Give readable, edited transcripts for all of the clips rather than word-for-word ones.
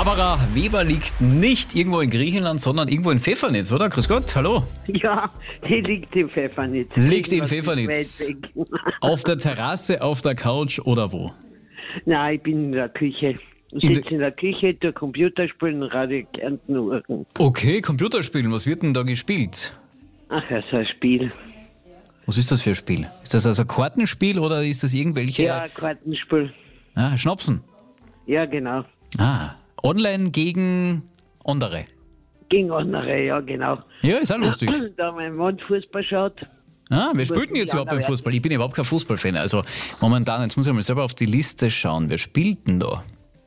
Barbara Weber liegt nicht irgendwo in Griechenland, sondern irgendwo in Pfeffernitz, oder? Grüß Gott, hallo. Ja, die liegt in Pfeffernitz. Liegt in Pfeffernitz. Auf der Terrasse, auf der Couch oder wo? Nein, ich bin in der Küche. Ich sitze in der Küche, der Computer spielen und Radio Kärnten hören. Okay, Computerspielen, was wird denn da gespielt? Ach ja, so ein Spiel. Was ist das für ein Spiel? Ist das also ein Kartenspiel oder ist das irgendwelche... Ja, ein Kartenspiel. Ah, Schnapsen? Ja, genau. Ah, online gegen andere? Gegen andere, ja, genau. Ja, ist auch lustig. Da mein Mann Fußball schaut. Ah, wer spielt denn jetzt überhaupt beim Fußball? Ich bin überhaupt kein Fußballfan. Also momentan, jetzt muss ich mal selber auf die Liste schauen. Wer spielt denn da?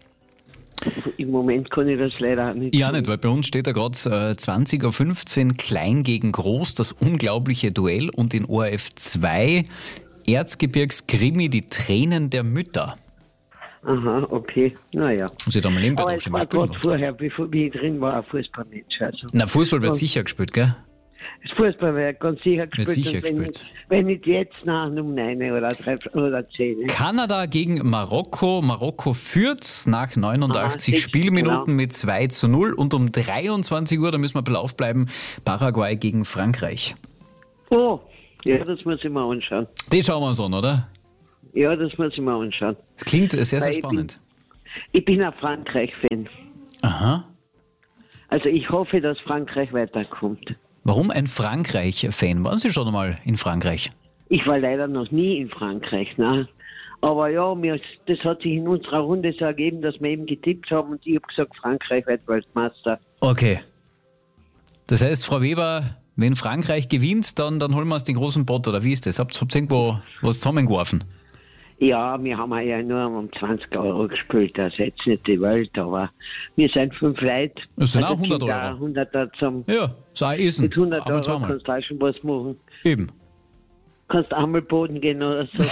Im Moment kann ich das leider auch nicht. Ja, nicht, weil bei uns steht da gerade 20.15 Uhr Klein gegen Groß, das unglaubliche Duell und in ORF 2 Erzgebirgskrimi, die Tränen der Mütter. Aha, okay. Naja. Muss ich da mal nebenbei Aber auch es schon war mal spielen. gerade vorher, bevor ich drin war, ein Fußballmatch. Also. Na, Fußball wird sicher gespielt, gell? Das Fußball wird ganz sicher gespielt. Wird sicher und gespielt. Wenn nicht jetzt, dann um 9 oder 3 oder 10. Kanada gegen Marokko. Marokko führt nach 89 Aha, Spielminuten genau. mit 2:0 und um 23 Uhr, da müssen wir ein bisschen aufbleiben, Paraguay gegen Frankreich. Oh, ja, das muss ich mir anschauen. Das schauen wir uns an, oder? Ja, das muss ich mir anschauen. Das klingt sehr, sehr Weil spannend. Ich bin ein Frankreich-Fan. Aha. Also ich hoffe, dass Frankreich weiterkommt. Warum ein Frankreich-Fan? Waren Sie schon einmal in Frankreich? Ich war leider noch nie in Frankreich, ne? Aber ja, das hat sich in unserer Runde so ergeben, dass wir eben getippt haben und ich habe gesagt, Frankreich wird Weltmeister. Okay. Das heißt, Frau Weber, wenn Frankreich gewinnt, dann holen wir uns den großen Pott, oder wie ist das? Habt ihr irgendwo was zusammengeworfen? Ja, wir haben ja nur um 20 Euro gespielt, das ist jetzt nicht die Welt, aber wir sind 5 Leute. Das sind auch Also 100 sind Euro. da 100 zusammen. Ja, so ein Essen. Mit 100 Aber Euro zweimal. kannst du auch schon was machen. Eben. Kannst einmal Boden gehen oder so.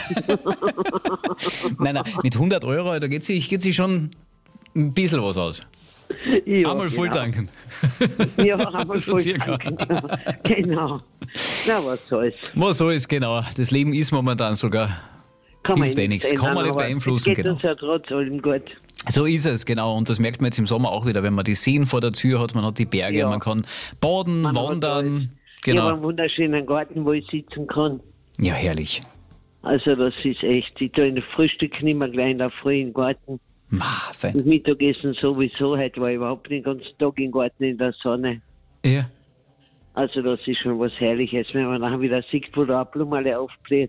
Nein, mit 100 Euro, da geht sich schon ein bisschen was aus. Ja, Einmal voll genau. tanken. Ja, einmal So voll circa. tanken. Genau. Na, was soll's. Was so ist, genau. Das Leben ist momentan sogar. Kann Hilft eh nichts. Kann man nicht aber beeinflussen, es geht genau. uns ja trotz allem gut. So ist es, genau. Und das merkt man jetzt im Sommer auch wieder, wenn man die Seen vor der Tür hat, man hat die Berge, Ja. man kann baden, Man hat wandern. alles. Ich habe Genau. einen wunderschönen Garten, wo ich sitzen kann. Ja, herrlich. Also das ist echt. Ich tue in der Frühstück nicht mehr gleich in der Früh im Garten. Fein. Und Mittagessen sowieso. Heute war ich überhaupt den ganzen Tag im Garten in der Sonne. Ja. Also das ist schon was Herrliches, wenn man dann wieder sieht, wo da eine Blume aufbläht.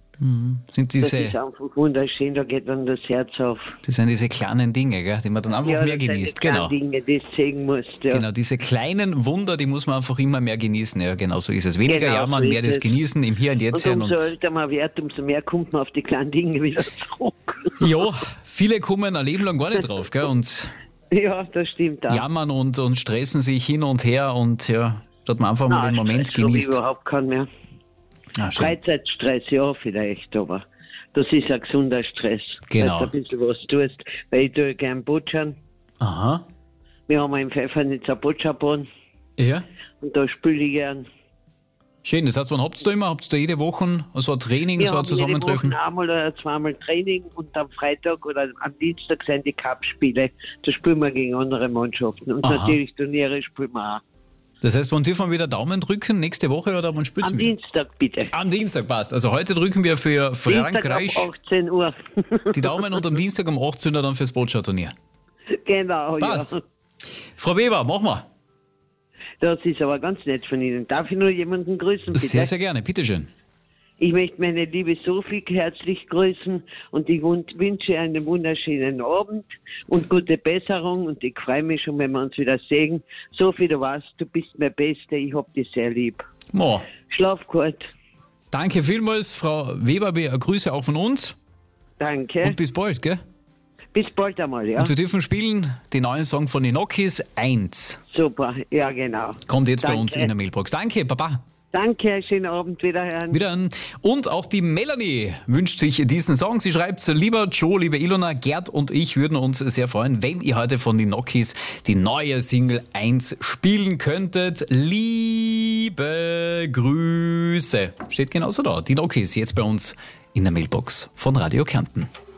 Sind Das ist diese, einfach wunderschön, da geht dann das Herz auf. das sind diese kleinen Dinge, gell, die man dann einfach mehr das sind genießt. die Genau. kleinen Dinge, die du sehen musst. Ja. Genau, diese kleinen Wunder, die muss man einfach immer mehr genießen. Ja, genau so ist es. Weniger Genau, jammern, so mehr ist das es. genießen, im Hier und Jetzt sein. Und umso älter man wird, umso mehr kommt man auf die kleinen Dinge wieder zurück. Ja, viele kommen ein Leben lang gar nicht drauf, gell, und Ja, das stimmt auch. jammern und stressen sich hin und her und ja, statt man einfach mal den Moment Stress habe ich genießt. überhaupt keinen mehr. Ah, schön. Freizeitstress, ja, vielleicht, aber das ist ein gesunder Stress. Genau. Weil du ein bisschen was tust. Weil ich tue gern butchern. Aha. Wir haben in Pfeffernitz eine Butcherbahn Ja. und da spiele ich gern. Schön, das heißt, wann habt ihr da immer? Habt ihr da jede Woche so ein Training, Wir so ein haben jede Zusammentreffen? Woche einmal oder zweimal Training und am Freitag oder am Dienstag sind die Cup-Spiele. Da spielen wir gegen andere Mannschaften. Und Aha. natürlich Turniere spielen wir auch. Das heißt, wann dürfen wir wieder Daumen drücken? Nächste Woche oder wann spielt Am wieder? Dienstag bitte. Am Dienstag passt. Also heute drücken wir für Frankreich Dienstag ab 18 Uhr. die Daumen und am Dienstag um 18 Uhr dann fürs Boccia-Turnier. Genau, Passt. ja. Frau Weber, machen wir. Das ist aber ganz nett von Ihnen. Darf ich nur jemanden grüßen, bitte? Sehr, sehr gerne. Bitteschön. Ich möchte meine liebe Sophie herzlich grüßen und ich wünsche einen wunderschönen Abend und gute Besserung und ich freue mich schon, wenn wir uns wieder sehen. Sophie, du weißt, du bist meine Beste, ich hab dich sehr lieb. Mo. Schlaf gut. Danke vielmals, Frau Weber. Grüße auch von uns Danke. und bis bald, gell? Bis bald einmal, ja. Und wir dürfen spielen den neuen Song von den Nokis 1. Super, ja genau. Kommt jetzt bei Danke. uns in der Mailbox. Danke, Baba. Danke, schönen Abend, wiederhören. Wieder an. Und auch die Melanie wünscht sich diesen Song. Sie schreibt, lieber Joe, liebe Ilona, Gerd und ich würden uns sehr freuen, wenn ihr heute von den Nokis die neue Single 1 spielen könntet. Liebe Grüße. Steht genauso da. Die Nokis jetzt bei uns in der Mailbox von Radio Kärnten.